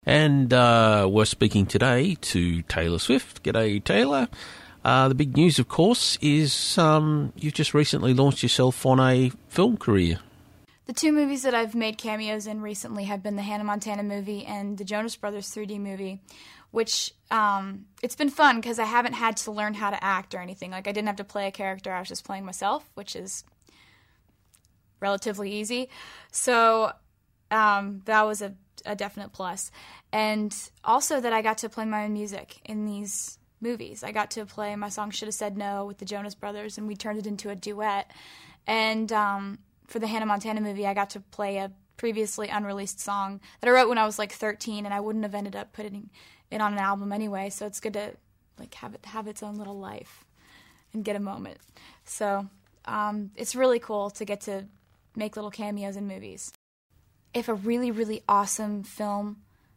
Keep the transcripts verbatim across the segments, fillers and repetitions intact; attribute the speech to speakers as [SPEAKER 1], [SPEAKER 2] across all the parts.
[SPEAKER 1] And uh, we're speaking today to Taylor Swift. G'day, Taylor. Uh, the big news, of course, is um, you've just recently launched yourself on a film career.
[SPEAKER 2] The two movies that I've made cameos in recently have been the Hannah Montana movie and the Jonas Brothers three D movie, which um, it's been fun because I haven't had to learn how to act or anything. Like, I didn't have to play a character. I was just playing myself, which is relatively easy. So um, that was a, a definite plus. And also that I got to play my own music in these movies. I got to play my song Shoulda Said No with the Jonas Brothers, and we turned it into a duet. And um, for the Hannah Montana movie, I got to play a previously unreleased song that I wrote when I was like thirteen, and I wouldn't have ended up putting it on an album anyway, so it's good to like have it have its own little life and get a moment. So um, it's really cool to get to make little cameos in movies. If a really, really awesome film,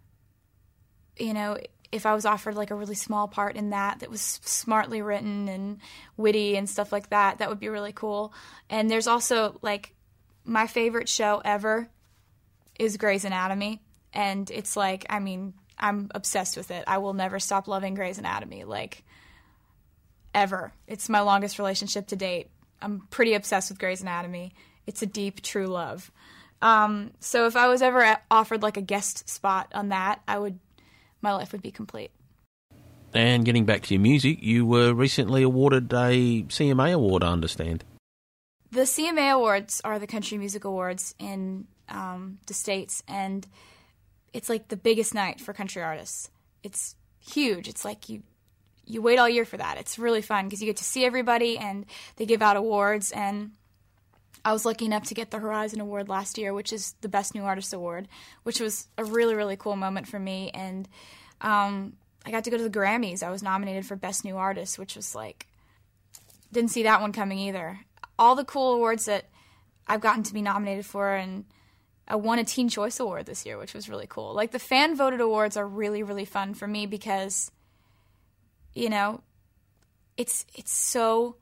[SPEAKER 2] you know, if I was offered like a really small part in that that was smartly written and witty and stuff like that, that would be really cool. And there's also like my favorite show ever is Grey's Anatomy, and it's like, I mean, I'm obsessed with it. I will never stop loving Grey's Anatomy, like, ever. It's my longest relationship to date. I'm pretty obsessed with Grey's Anatomy. It's a deep, true love. Um, so if I was ever offered like a guest spot on that, I would, my life would be complete.
[SPEAKER 1] And getting back to your music, you were recently awarded a C M A award, I understand.
[SPEAKER 2] The C M A Awards are the Country Music Awards in um, the States, and it's like the biggest night for country artists. It's huge. It's like you you wait all year for that. It's really fun because you get to see everybody, and they give out awards. And I was lucky enough to get the Horizon Award last year, which is the Best New Artist Award, which was a really, really cool moment for me. And um, I got to go to the Grammys. I was nominated for Best New Artist, which was like, didn't see that one coming either. All the cool awards that I've gotten to be nominated for, and I won a Teen Choice Award this year, which was really cool. Like, the fan-voted awards are really, really fun for me because, you know, it's it's so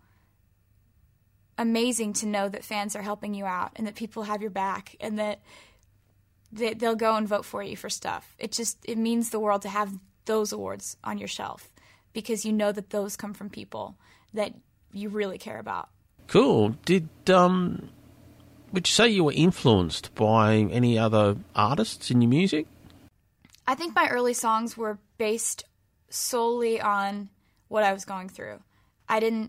[SPEAKER 2] amazing to know that fans are helping you out and that people have your back and that they, they'll go and vote for you for stuff. It just, it means the world to have those awards on your shelf because you know that those come from people that you really care about.
[SPEAKER 1] Cool. Did um, would you say you were influenced by any other artists in your music?
[SPEAKER 2] I think my early songs were based solely on what I was going through. I didn't.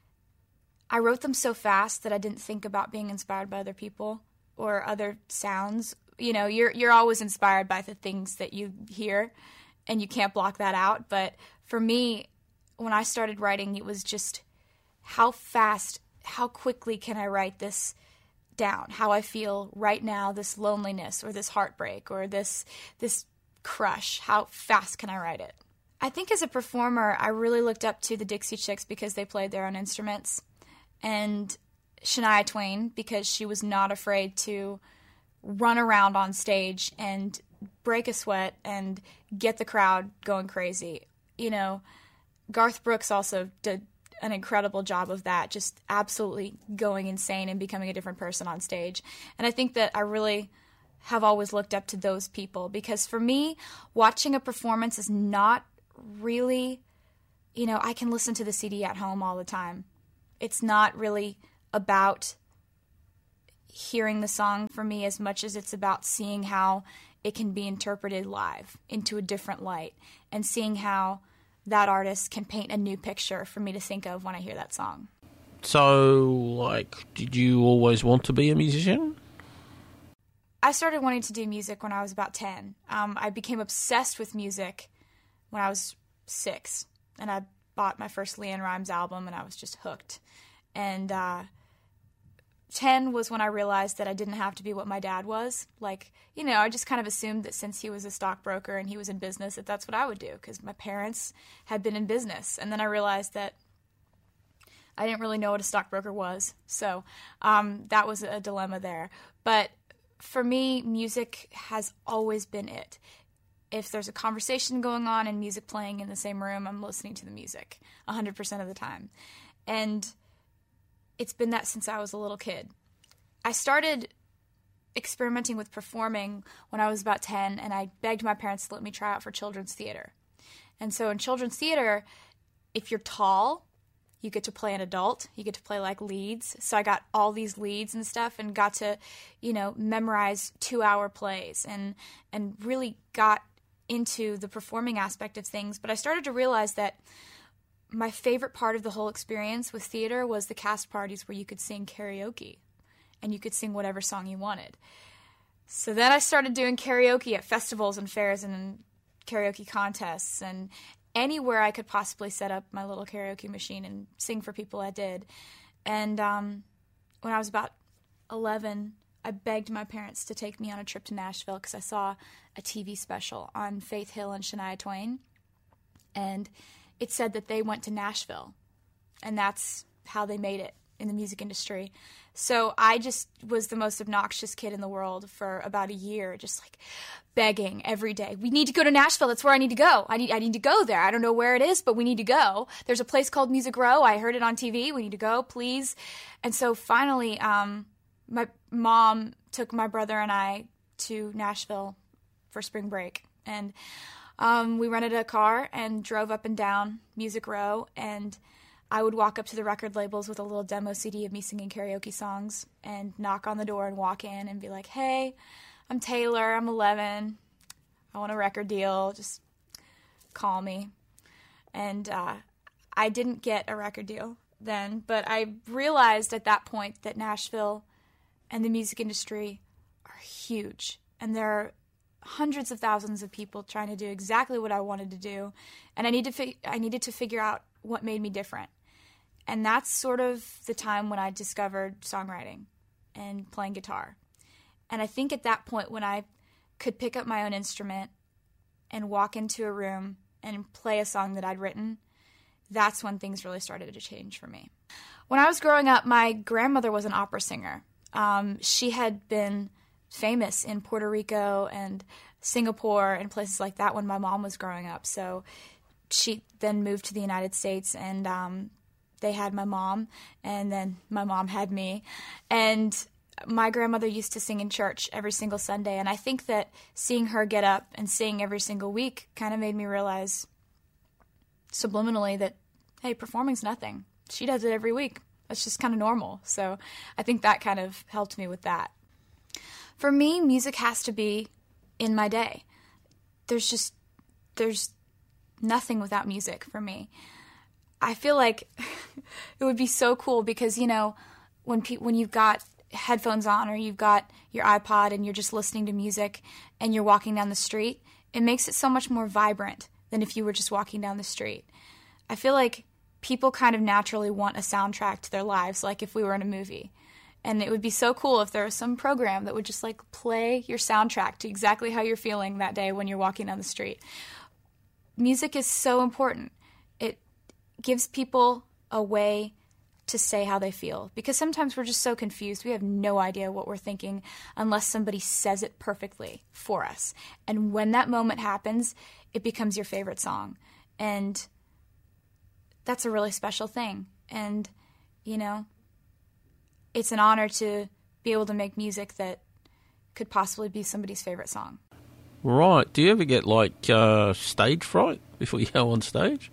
[SPEAKER 2] I wrote them so fast that I didn't think about being inspired by other people or other sounds. You know, you're you're always inspired by the things that you hear, and you can't block that out. But for me, when I started writing, it was just how fast. How quickly can I write this down? How I feel right now, this loneliness or this heartbreak or this this crush. How fast can I write it? I think as a performer, I really looked up to the Dixie Chicks because they played their own instruments, and Shania Twain because she was not afraid to run around on stage and break a sweat and get the crowd going crazy. You know, Garth Brooks also did an incredible job of that, just absolutely going insane and becoming a different person on stage. And I think that I really have always looked up to those people because for me, watching a performance is not really, you know, I can listen to the C D at home all the time. It's not really about hearing the song for me as much as it's about seeing how it can be interpreted live into a different light and seeing how that artist can paint a new picture for me to think of when I hear that song.
[SPEAKER 1] So, like, did you always want to be a musician?
[SPEAKER 2] I started wanting to do music when I was about ten. Um, I became obsessed with music when I was six, and I bought my first LeAnn Rimes album, and I was just hooked. And uh, ten was when I realized that I didn't have to be what my dad was. Like, you know, I just kind of assumed that since he was a stockbroker and he was in business, that that's what I would do, because my parents had been in business. And then I realized that I didn't really know what a stockbroker was. So um, that was a dilemma there. But for me, music has always been it. If there's a conversation going on and music playing in the same room, I'm listening to the music one hundred percent of the time. And it's been that since I was a little kid. I started experimenting with performing when I was about ten, and I begged my parents to let me try out for children's theater. And so in children's theater, if you're tall, you get to play an adult. You get to play like leads. So I got all these leads and stuff and got to, you know, memorize two-hour plays and and really got into the performing aspect of things. But I started to realize that my favorite part of the whole experience with theater was the cast parties where you could sing karaoke and you could sing whatever song you wanted. So then I started doing karaoke at festivals and fairs and karaoke contests, and anywhere I could possibly set up my little karaoke machine and sing for people, I did. And um, when I was about eleven, I begged my parents to take me on a trip to Nashville because I saw a T V special on Faith Hill and Shania Twain, and it said that they went to Nashville, and that's how they made it in the music industry. So I just was the most obnoxious kid in the world for about a year, just like begging every day. We need to go to Nashville. That's where I need to go. I need I need to go there. I don't know where it is, but we need to go. There's a place called Music Row. I heard it on T V. We need to go, please. And so finally, um, my mom took my brother and I to Nashville for spring break. And um, we rented a car and drove up and down Music Row, and I would walk up to the record labels with a little demo C D of me singing karaoke songs and knock on the door and walk in and be like, hey, I'm Taylor, I'm eleven, I want a record deal, just call me. And uh, I didn't get a record deal then, but I realized at that point that Nashville and the music industry are huge, and there are hundreds of thousands of people trying to do exactly what I wanted to do, and I need to fi- I needed to figure out what made me different. And that's sort of the time when I discovered songwriting and playing guitar. And I think at that point when I could pick up my own instrument and walk into a room and play a song that I'd written, that's when things really started to change for me. When I was growing up, my grandmother was an opera singer. Um, she had been famous in Puerto Rico and Singapore and places like that when my mom was growing up. So she then moved to the United States, and um, they had my mom, and then my mom had me. And my grandmother used to sing in church every single Sunday, and I think that seeing her get up and sing every single week kind of made me realize subliminally that, hey, performing's nothing. She does it every week. That's just kind of normal. So I think that kind of helped me with that. For me, music has to be in my day. There's just, there's nothing without music for me. I feel like it would be so cool because, you know, when pe- when you've got headphones on or you've got your iPod and you're just listening to music and you're walking down the street, it makes it so much more vibrant than if you were just walking down the street. I feel like people kind of naturally want a soundtrack to their lives, like if we were in a movie. And it would be so cool if there was some program that would just like play your soundtrack to exactly how you're feeling that day when you're walking down the street. Music is so important. It gives people a way to say how they feel, because sometimes we're just so confused. We have no idea what we're thinking unless somebody says it perfectly for us. And when that moment happens, it becomes your favorite song. And that's a really special thing. And, you know, it's an honor to be able to make music that could possibly be somebody's favorite song.
[SPEAKER 1] Right. Do you ever get, like, uh, stage fright before you go on stage?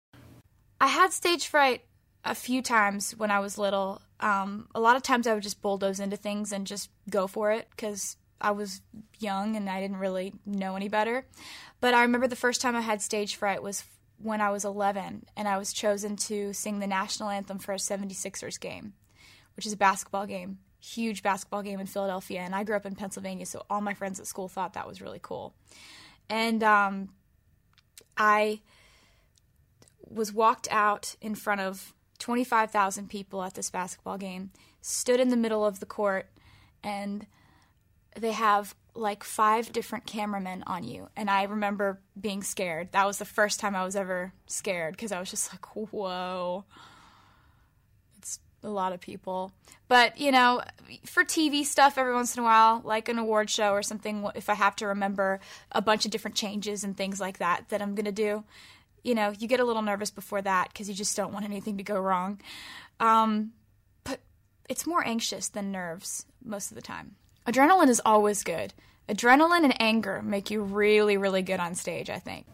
[SPEAKER 2] I had stage fright a few times when I was little. Um, a lot of times I would just bulldoze into things and just go for it because I was young and I didn't really know any better. But I remember the first time I had stage fright was when I was eleven, and I was chosen to sing the national anthem for a seventy-sixers game, which is a basketball game, huge basketball game in Philadelphia. And I grew up in Pennsylvania, so all my friends at school thought that was really cool. And um, I was walked out in front of twenty-five thousand people at this basketball game, stood in the middle of the court, and they have like five different cameramen on you. And I remember being scared. That was the first time I was ever scared because I was just like, whoa, it's a lot of people. But, you know, for T V stuff every once in a while, like an award show or something, if I have to remember a bunch of different changes and things like that that I'm going to do, you know, you get a little nervous before that because you just don't want anything to go wrong. Um, but it's more anxious than nerves most of the time. Adrenaline is always good. Adrenaline and anger make you really, really good on stage, I think.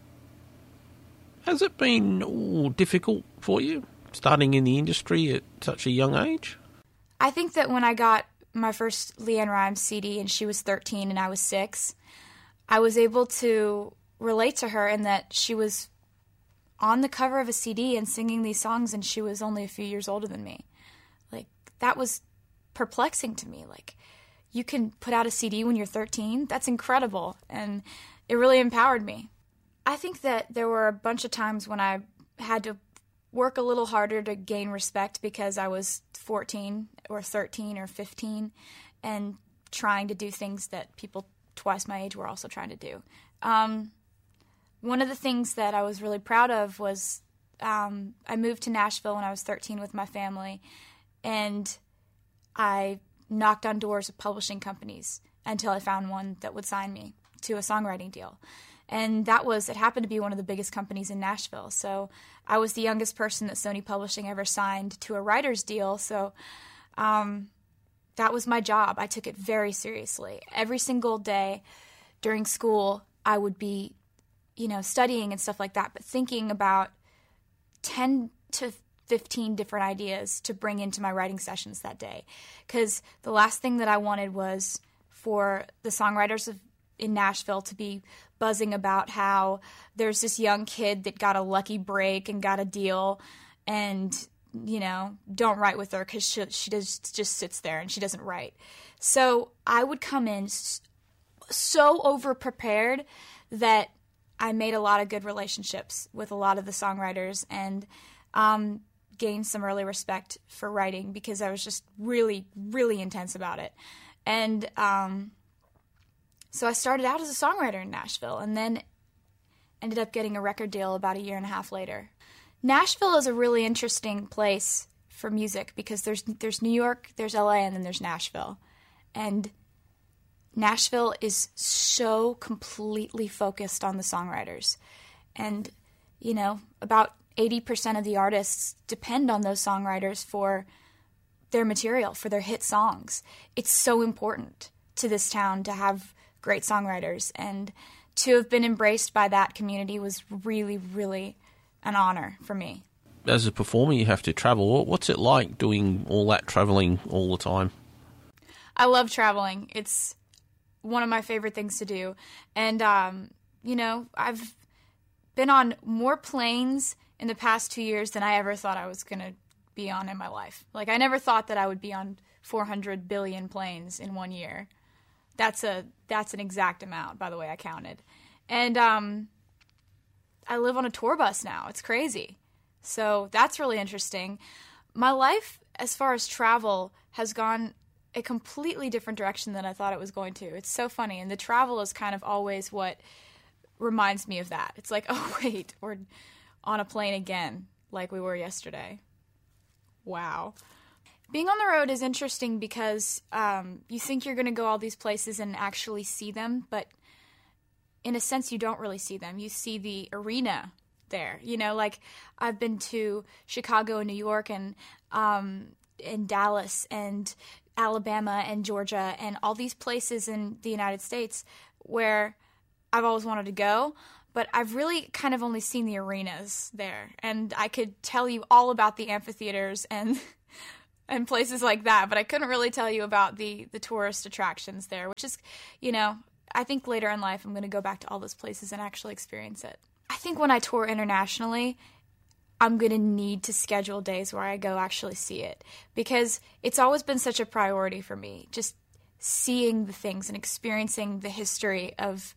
[SPEAKER 1] Has it been ooh, difficult for you, starting in the industry at such a young age?
[SPEAKER 2] I think that when I got my first LeAnn Rimes C D and she was thirteen and I was six, I was able to relate to her in that she was on the cover of a C D and singing these songs and she was only a few years older than me. Like, that was perplexing to me. Like, you can put out a C D when you're thirteen? That's incredible. And it really empowered me. I think that there were a bunch of times when I had to work a little harder to gain respect because I was fourteen or thirteen or fifteen and trying to do things that people twice my age were also trying to do. Um, one of the things that I was really proud of was um, I moved to Nashville when I was thirteen with my family, and I knocked on doors of publishing companies until I found one that would sign me to a songwriting deal. And that was, it happened to be one of the biggest companies in Nashville. So I was the youngest person that Sony Publishing ever signed to a writer's deal. So um, that was my job. I took it very seriously. Every single day during school, I would be, you know, studying and stuff like that, but thinking about ten to fifteen different ideas to bring into my writing sessions that day. Because the last thing that I wanted was for the songwriters of in Nashville to be buzzing about how there's this young kid that got a lucky break and got a deal, and, you know, don't write with her because she, she does, just sits there and she doesn't write. So I would come in so over-prepared that I made a lot of good relationships with a lot of the songwriters and um, gained some early respect for writing because I was just really, really intense about it. And um So I started out as a songwriter in Nashville and then ended up getting a record deal about a year and a half later. Nashville is a really interesting place for music because there's there's New York, there's L A, and then there's Nashville. And Nashville is so completely focused on the songwriters. And, you know, about eighty percent of the artists depend on those songwriters for their material, for their hit songs. It's so important to this town to have great songwriters, and to have been embraced by that community was really, really an honor for me.
[SPEAKER 1] As a performer, you have to travel. What's it like doing all that traveling all the time?
[SPEAKER 2] I love traveling. It's one of my favorite things to do. And, um, you know, I've been on more planes in the past two years than I ever thought I was going to be on in my life. Like, I never thought that I would be on four hundred billion planes in one year. That's a that's an exact amount, by the way I counted. And um, I live on a tour bus now. It's crazy. So that's really interesting. My life, as far as travel, has gone a completely different direction than I thought it was going to. It's so funny. And the travel is kind of always what reminds me of that. It's like, oh, wait, we're on a plane again, like we were yesterday. Wow. Being on the road is interesting because um, you think you're going to go all these places and actually see them, but in a sense you don't really see them. You see the arena there. You know, like I've been to Chicago and New York and um, and Dallas and Alabama and Georgia and all these places in the United States where I've always wanted to go, but I've really kind of only seen the arenas there. And I could tell you all about the amphitheaters and and places like that, but I couldn't really tell you about the, the tourist attractions there, which is, you know, I think later in life I'm going to go back to all those places and actually experience it. I think when I tour internationally, I'm going to need to schedule days where I go actually see it, because it's always been such a priority for me, just seeing the things and experiencing the history of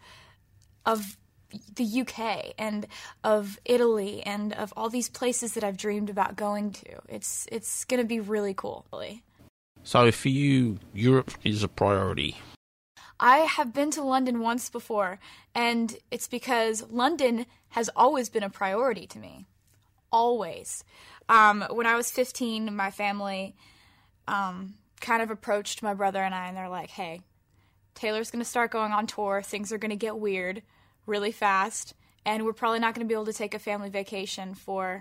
[SPEAKER 2] of the U K and of Italy and of all these places that I've dreamed about going to. It's it's going to be really cool. Really.
[SPEAKER 1] So for you, Europe is a priority.
[SPEAKER 2] I have been to London once before, and it's because London has always been a priority to me. Always. Um, when I was fifteen, my family um, kind of approached my brother and I, and they're like, hey, Taylor's going to start going on tour. Things are going to get weird really fast, and we're probably not going to be able to take a family vacation for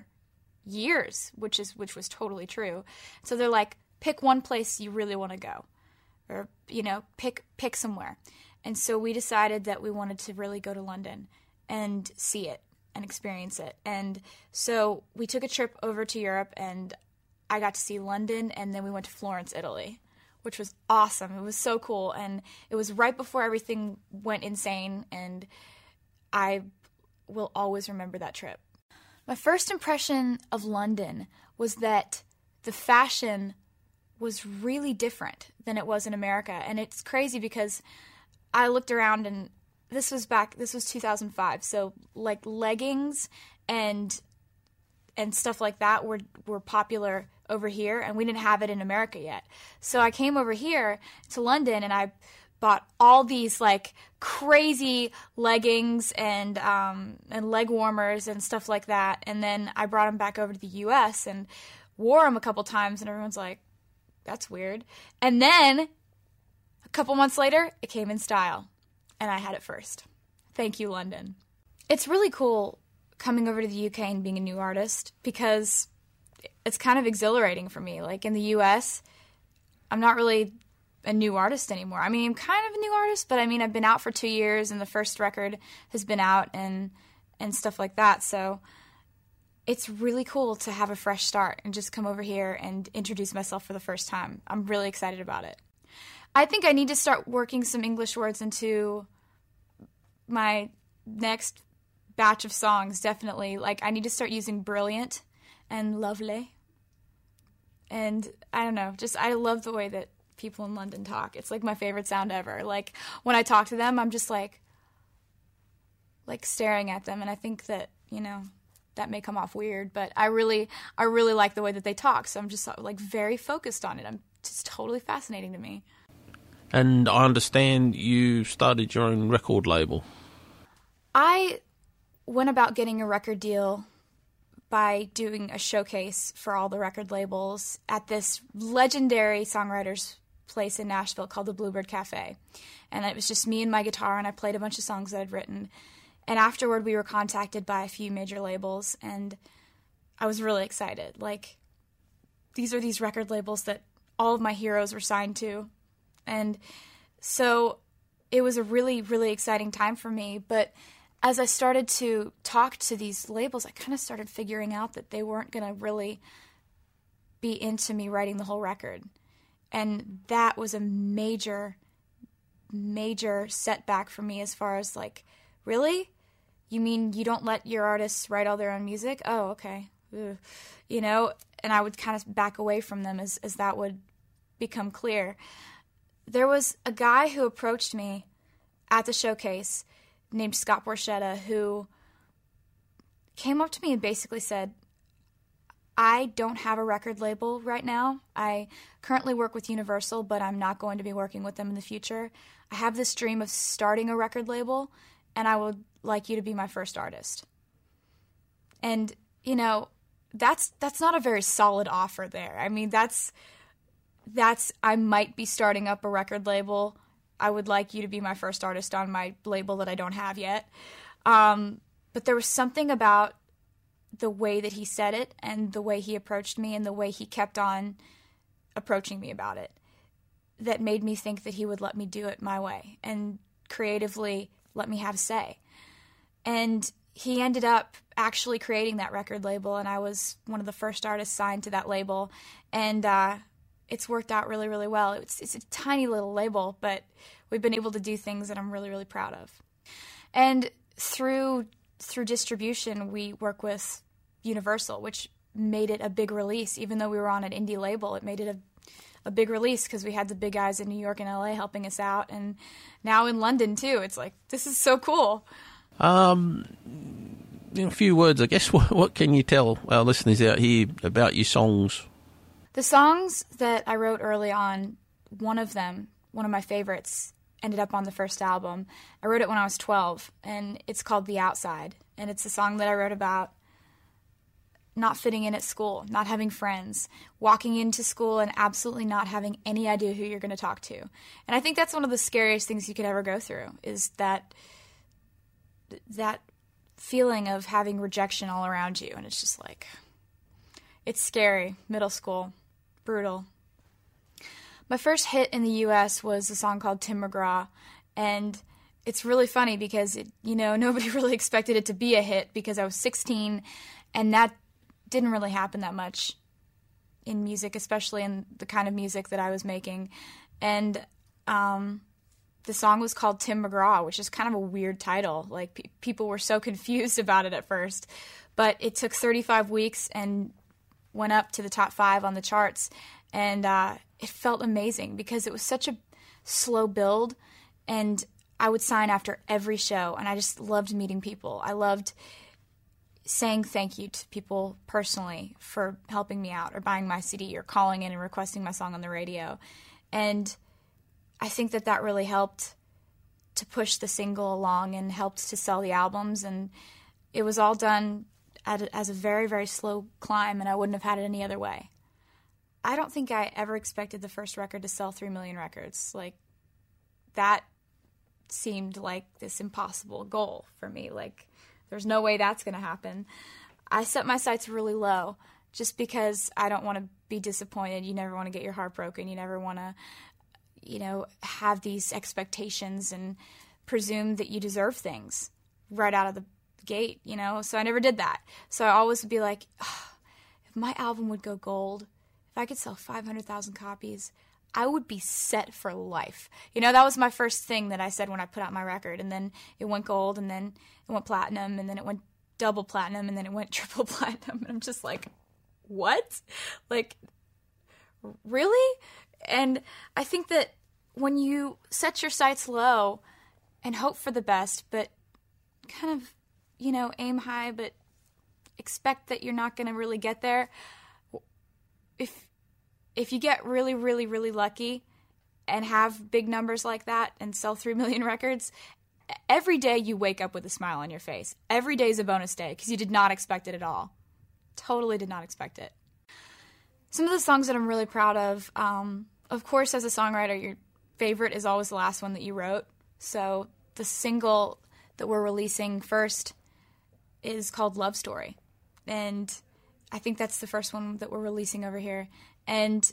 [SPEAKER 2] years, which is which was totally true. So they're like, pick one place you really want to go. or, you know, pick pick somewhere. And so we decided that we wanted to really go to London and see it and experience it. And so we took a trip over to Europe, and I got to see London, and then we went to Florence, Italy, which was awesome. It was so cool, and it was right before everything went insane, and I will always remember that trip. My first impression of London was that the fashion was really different than it was in America, and it's crazy because I looked around, and this was back, this was two thousand five, so like leggings and and stuff like that were were popular over here, and we didn't have it in America yet. So I came over here to London, and I bought all these like crazy leggings and um, and leg warmers and stuff like that, and then I brought them back over to the U S and wore them a couple times, and everyone's like, that's weird. And then a couple months later, it came in style, and I had it first. Thank you, London. It's really cool coming over to the U K and being a new artist because it's kind of exhilarating for me. Like in the U S, I'm not really a new artist anymore. I mean, I'm kind of a new artist, but I mean, I've been out for two years and the first record has been out and and stuff like that. So it's really cool to have a fresh start and just come over here and introduce myself for the first time. I'm really excited about it. I think I need to start working some English words into my next batch of songs, definitely. Like, I need to start using brilliant and lovely. And I don't know, just I love the way that people in London talk. It's like my favorite sound ever. Like, when I talk to them, I'm just like, like staring at them. And I think that, you know, that may come off weird, but I really, I really like the way that they talk. So I'm just like very focused on it. I'm just totally fascinating to me.
[SPEAKER 1] And I understand you started your own record label.
[SPEAKER 2] I went about getting a record deal by doing a showcase for all the record labels at this legendary songwriters place in Nashville called the Bluebird Cafe. And it was just me and my guitar, and I played a bunch of songs that I'd written. And afterward, we were contacted by a few major labels, and I was really excited. Like, these are these record labels that all of my heroes were signed to. And so it was a really, really exciting time for me. But as I started to talk to these labels, I kind of started figuring out that they weren't going to really be into me writing the whole record. And that was a major, major setback for me as far as like, really? You mean you don't let your artists write all their own music? Oh, okay. Ugh. You know, and I would kind of back away from them as, as that would become clear. There was a guy who approached me at the showcase named Scott Borchetta, who came up to me and basically said, I don't have a record label right now. I currently work with Universal, but I'm not going to be working with them in the future. I have this dream of starting a record label, and I would like you to be my first artist. And, you know, that's that's not a very solid offer there. I mean, that's that's I might be starting up a record label. I would like you to be my first artist on my label that I don't have yet. Um, but there was something about the way that he said it and the way he approached me and the way he kept on approaching me about it that made me think that he would let me do it my way and creatively let me have a say. And he ended up actually creating that record label, and I was one of the first artists signed to that label. And uh, it's worked out really, really well. It's, it's a tiny little label, but we've been able to do things that I'm really, really proud of. And through through distribution, we work with Universal, which made it a big release. Even though we were on an indie label, it made it a a big release because we had the big guys in New York and L A helping us out, and now in London too. It's like, this is so cool.
[SPEAKER 1] Um, in a few words, I guess, what, what can you tell our listeners out here about your songs?
[SPEAKER 2] The songs that I wrote early on, one of them, one of my favorites, ended up on the first album. I wrote it when I was twelve, and it's called The Outside, and it's a song that I wrote about not fitting in at school, not having friends, walking into school and absolutely not having any idea who you're going to talk to. And I think that's one of the scariest things you could ever go through, is that that feeling of having rejection all around you. And it's just like, it's scary. Middle school, brutal. My first hit in the U S was a song called Tim McGraw, and it's really funny because, it, you know, nobody really expected it to be a hit because I was sixteen, and that didn't really happen that much in music, especially in the kind of music that I was making. And um, the song was called Tim McGraw, which is kind of a weird title. Like, pe- people were so confused about it at first. But it took thirty-five weeks and went up to the top five on the charts. And uh, it felt amazing because it was such a slow build, and I would sign after every show, and I just loved meeting people. I loved saying thank you to people personally for helping me out or buying my C D or calling in and requesting my song on the radio. And I think that that really helped to push the single along and helped to sell the albums. And it was all done at a, as a very, very slow climb, and I wouldn't have had it any other way. I don't think I ever expected the first record to sell three million records. Like, that seemed like this impossible goal for me. Like, there's no way that's going to happen. I set my sights really low just because I don't want to be disappointed. You never want to get your heart broken. You never want to, you know, have these expectations and presume that you deserve things right out of the gate, you know? So I never did that. So I always would be like, oh, if my album would go gold, if I could sell five hundred thousand copies, I would be set for life. You know, that was my first thing that I said when I put out my record. And then it went gold, and then it went platinum, and then it went double platinum, and then it went triple platinum. And I'm just like, what? Like, really? And I think that when you set your sights low and hope for the best, but kind of, you know, aim high, but expect that you're not going to really get there, if If you get really, really, really lucky and have big numbers like that and sell three million records, every day you wake up with a smile on your face. Every day is a bonus day because you did not expect it at all. Totally did not expect it. Some of the songs that I'm really proud of, um, of course, as a songwriter, your favorite is always the last one that you wrote. So the single that we're releasing first is called Love Story. And I think that's the first one that we're releasing over here. And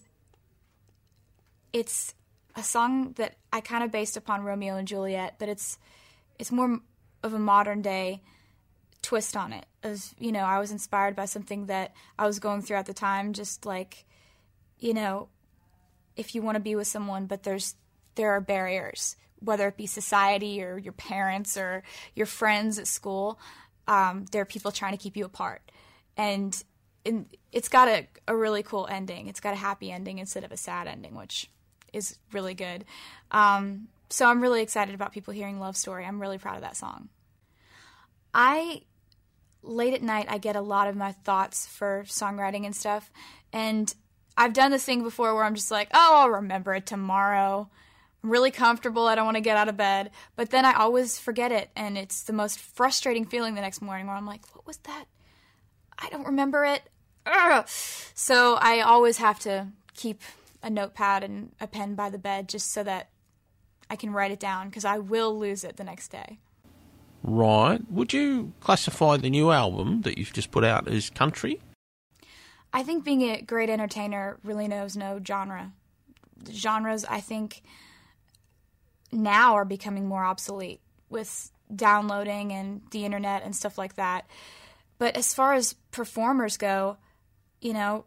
[SPEAKER 2] it's a song that I kind of based upon Romeo and Juliet, but it's it's more of a modern day twist on it. As you know, I was inspired by something that I was going through at the time, just like, you know, if you want to be with someone, but there's there are barriers, whether it be society or your parents or your friends at school, um, there are people trying to keep you apart. And in, it's got a, a really cool ending. It's got a happy ending instead of a sad ending, which is really good. Um, so I'm really excited about people hearing Love Story. I'm really proud of that song. I, late at night, I get a lot of my thoughts for songwriting and stuff. And I've done this thing before where I'm just like, oh, I'll remember it tomorrow. I'm really comfortable. I don't want to get out of bed. But then I always forget it. And it's the most frustrating feeling the next morning where I'm like, what was that? I don't remember it. Ugh. So I always have to keep a notepad and a pen by the bed just so that I can write it down, because I will lose it the next day.
[SPEAKER 1] Right. Would you classify the new album that you've just put out as country?
[SPEAKER 2] I think being a great entertainer really knows no genre. Genres, I think, now are becoming more obsolete with downloading and the internet and stuff like that. But as far as performers go, you know,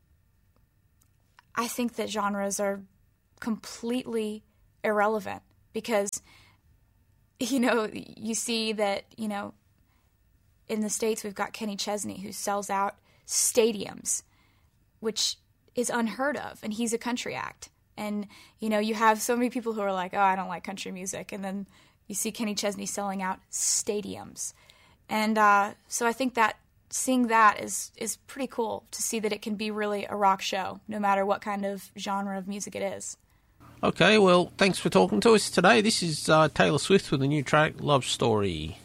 [SPEAKER 2] I think that genres are completely irrelevant because, you know, you see that, you know, in the States we've got Kenny Chesney who sells out stadiums, which is unheard of, and he's a country act. And, you know, you have so many people who are like, oh, I don't like country music, and then you see Kenny Chesney selling out stadiums. And uh, so I think that seeing that is, is pretty cool to see that it can be really a rock show, no matter what kind of genre of music it is.
[SPEAKER 1] Okay, well, thanks for talking to us today. This is uh, Taylor Swift with the new track, Love Story.